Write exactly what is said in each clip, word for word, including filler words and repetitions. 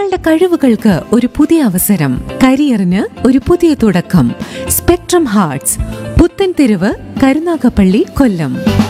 നിങ്ങളുടെ കഴിവുകൾക്ക് ഒരു പുതിയ അവസരം, കരിയറിന് ഒരു പുതിയ തുടക്കം. സ്പെക്ട്രം ഹാർട്സ്, പുത്തൻതെരുവ്, കരുനാഗപ്പള്ളി, കൊല്ലം.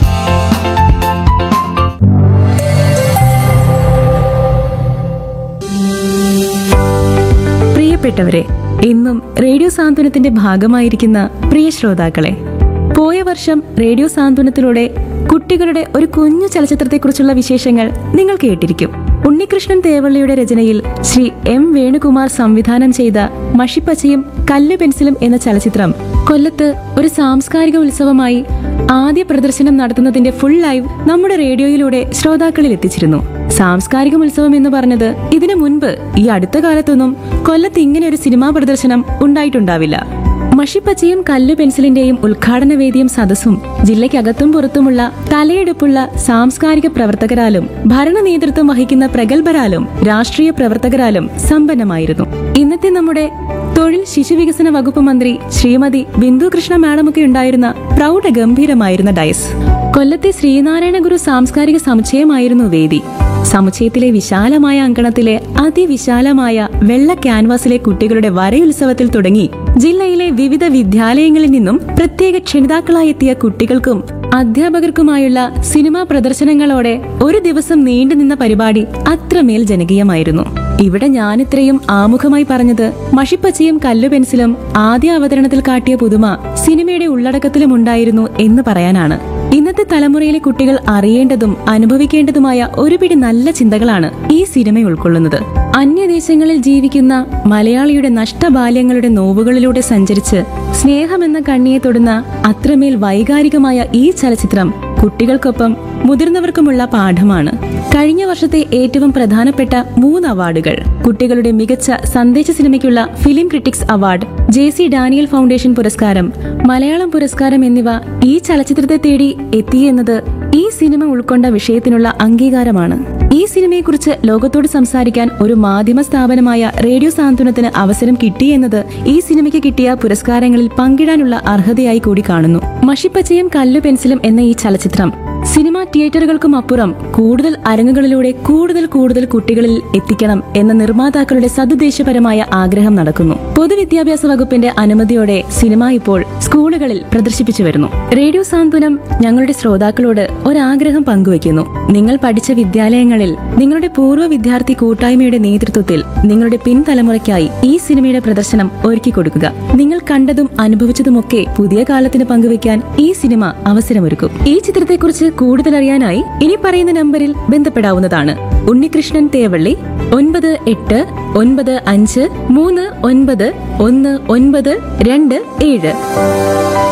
പ്രിയപ്പെട്ടവരെ, ഇന്നും റേഡിയോ സാന്ത്വനത്തിന്റെ ഭാഗമായിരിക്കുന്ന പ്രിയ ശ്രോതാക്കളെ, പോയ വർഷം റേഡിയോ സാന്ത്വനത്തിലൂടെ കുട്ടികളുടെ ഒരു കുഞ്ഞു ചലച്ചിത്രത്തെക്കുറിച്ചുള്ള വിശേഷങ്ങൾ നിങ്ങൾ കേട്ടിരിക്കും. ഉണ്ണികൃഷ്ണൻ തേവള്ളിയുടെ രചനയിൽ ശ്രീ എം വേണുകുമാർ സംവിധാനം ചെയ്ത മഷിപ്പച്ചയും കല്ല് പെൻസിലും എന്ന ചലച്ചിത്രം കൊല്ലത്ത് ഒരു സാംസ്കാരിക ഉത്സവമായി ആദ്യ പ്രദർശനം നടത്തുന്നതിന്റെ ഫുൾ ലൈവ് നമ്മുടെ റേഡിയോയിലൂടെ ശ്രോതാക്കളിൽ എത്തിച്ചിരുന്നു. സാംസ്കാരിക ഉത്സവം എന്ന് പറഞ്ഞത് ഇതിനു മുൻപ് ഈ അടുത്ത കാലത്തൊന്നും കൊല്ലത്ത് ഇങ്ങനെ ഒരു സിനിമാ പ്രദർശനം ഉണ്ടായിട്ടുണ്ടാവില്ല. മഷിപ്പച്ചയും കല്ലു പെൻസിലിന്റെയും ഉദ്ഘാടന വേദിയും സദസ്സും ജില്ലയ്ക്കകത്തും പുറത്തുമുള്ള തലയെടുപ്പുള്ള സാംസ്കാരിക പ്രവർത്തകരാലും ഭരണ നേതൃത്വം വഹിക്കുന്ന പ്രഗത്ഭരാലും രാഷ്ട്രീയ പ്രവർത്തകരാലും സമ്പന്നമായിരുന്നു. ഇന്നത്തെ നമ്മുടെ തൊഴിൽ ശിശുവികസന വകുപ്പ് മന്ത്രി ശ്രീമതി ബിന്ദു കൃഷ്ണ മാഡമൊക്കെ ഉണ്ടായിരുന്ന പ്രൗഢ ഗംഭീരമായിരുന്ന ഡയസ്. കൊല്ലത്തെ ശ്രീനാരായണ ഗുരു സാംസ്കാരിക സമുച്ചയമായിരുന്നു വേദി. സമുച്ചയത്തിലെ വിശാലമായ അങ്കണത്തിലെ അതിവിശാലമായ വെള്ള ക്യാൻവാസിലെ കുട്ടികളുടെ വരയുത്സവത്തിൽ തുടങ്ങി ജില്ലയിലെ വിവിധ വിദ്യാലയങ്ങളിൽ നിന്നും പ്രത്യേക ക്ഷണിതാക്കളായെത്തിയ കുട്ടികൾക്കും അധ്യാപകർക്കുമായുള്ള സിനിമാ പ്രദർശനങ്ങളോടെ ഒരു ദിവസം നീണ്ടുനിന്ന പരിപാടി അത്രമേൽ ജനകീയമായിരുന്നു. ഇവിടെ ഞാനിത്രയും ആമുഖമായി പറഞ്ഞത് മഷിപ്പച്ചയും കല്ലു പെൻസിലും ആദ്യ അവതരണത്തിൽ കാട്ടിയ പുതുമ സിനിമയുടെ ഉള്ളടക്കത്തിലും ഉണ്ടായിരുന്നു എന്ന് പറയാനാണ്. ഇന്നത്തെ തലമുറയിലെ കുട്ടികൾ അറിയേണ്ടതും അനുഭവിക്കേണ്ടതുമായ ഒരുപിടി നല്ല ചിന്തകളാണ് ഈ സിനിമ ഉൾക്കൊള്ളുന്നത്. അന്യദേശങ്ങളിൽ ജീവിക്കുന്ന മലയാളിയുടെ നഷ്ടബാല്യങ്ങളുടെ നോവുകളിലൂടെ സഞ്ചരിച്ച് സ്നേഹമെന്ന കണ്ണിയെ തൊടുന്ന അത്രമേൽ വൈകാരികമായ ഈ ചലച്ചിത്രം കുട്ടികൾക്കൊപ്പം മുതിർന്നവർക്കുമുള്ള പാഠമാണ്. കഴിഞ്ഞ വർഷത്തെ ഏറ്റവും പ്രധാനപ്പെട്ട മൂന്ന് അവാർഡുകൾ, കുട്ടികളുടെ മികച്ച സന്ദേശ സിനിമയ്ക്കുള്ള film critics award, J C Daniel foundation പുരസ്കാരം, മലയാളം പുരസ്കാരം എന്നിവ ഈ ചലച്ചിത്രത്തെ തേടി എത്തിയെന്നത് ഈ സിനിമ ഉൾക്കൊണ്ട വിഷയത്തിനുള്ള അംഗീകാരമാണ്. ഈ സിനിമയെക്കുറിച്ച് ലോകത്തോട് സംസാരിക്കാൻ ഒരു മാധ്യമ സ്ഥാപനമായ റേഡിയോ സാന്ത്വനത്തിന് അവസരം കിട്ടിയെന്നത് ഈ സിനിമയ്ക്ക് കിട്ടിയ പുരസ്കാരങ്ങളിൽ പങ്കിടാനുള്ള അർഹതയായി കൂടി കാണുന്നു. മഷിപ്പച്ചയും കല്ലു പെൻസിലും എന്ന ഈ ചലച്ചിത്രം സിനിമാ തിയേറ്ററുകൾക്കും അപ്പുറം കൂടുതൽ അരങ്ങുകളിലൂടെ കൂടുതൽ കൂടുതൽ കുട്ടികളിൽ എത്തിക്കണം എന്ന നിർമ്മാതാക്കളുടെ സദുദ്ദേശപരമായ ആഗ്രഹം നടക്കുന്നു. പൊതുവിദ്യാഭ്യാസ വകുപ്പിന്റെ അനുമതിയോടെ സിനിമ ഇപ്പോൾ സ്കൂളുകളിൽ പ്രദർശിപ്പിച്ചു വരുന്നു. റേഡിയോ സാന്ത്വനം ഞങ്ങളുടെ ശ്രോതാക്കളോട് ഒരാഗ്രഹം പങ്കുവയ്ക്കുന്നു. നിങ്ങൾ പഠിച്ച വിദ്യാലയങ്ങളിൽ നിങ്ങളുടെ പൂർവ്വ വിദ്യാർത്ഥി കൂട്ടായ്മയുടെ നേതൃത്വത്തിൽ നിങ്ങളുടെ പിൻതലമുറയ്ക്കായി ഈ സിനിമയുടെ പ്രദർശനം ഒരുക്കി കൊടുക്കുക. നിങ്ങൾ കണ്ടതും അനുഭവിച്ചതുമൊക്കെ പുതിയ കാലത്തിന് പങ്കുവയ്ക്കാൻ ഈ സിനിമ അവസരമൊരുക്കും. ഈ ചിത്രത്തെക്കുറിച്ച് കൂടുതൽ അറിയാനായി ഇനി പറയുന്ന നമ്പറിൽ ബന്ധപ്പെടാവുന്നതാണ്. ഉണ്ണികൃഷ്ണൻ തേവള്ളി, ഒൻപത് എട്ട് ഒൻപത് അഞ്ച് മൂന്ന് ഒൻപത് ഒന്ന് ഒൻപത് രണ്ട് ഏഴ്.